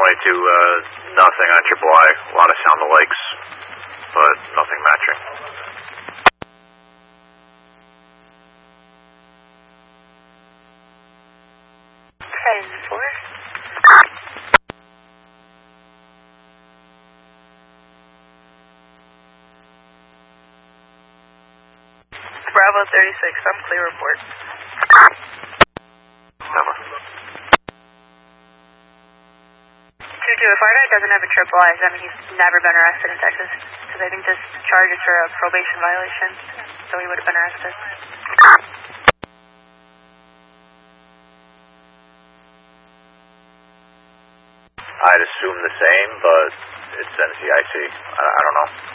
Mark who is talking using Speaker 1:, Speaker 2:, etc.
Speaker 1: nothing on Triple I. A lot of sound alikes, but nothing matching.
Speaker 2: Bravo 36, I'm clear report.
Speaker 1: Never.
Speaker 2: 2-2, if our guy doesn't have a triple I, does that mean he's never been arrested in Texas? Because I think this charge is for a probation violation, so he would have been arrested.
Speaker 1: I'd assume the same, but it's NCIC. I don't know.